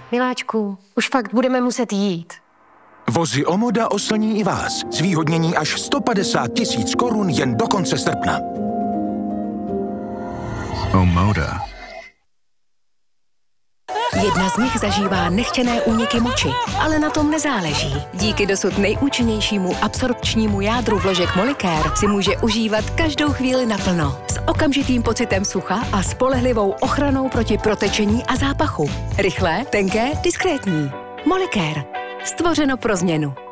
Miláčku, už fakt budeme muset jít. Vozy Omoda oslní i vás. Zvýhodnění až 150 000 korun jen do konce srpna. Omoda. Jedna z nich zažívá nechtěné úniky moči, ale na tom nezáleží. Díky dosud nejúčinnějšímu absorpčnímu jádru vložek Molicare si může užívat každou chvíli naplno. S okamžitým pocitem sucha a spolehlivou ochranou proti protečení a zápachu. Rychlé, tenké, diskrétní. Molicare. Stvořeno pro změnu.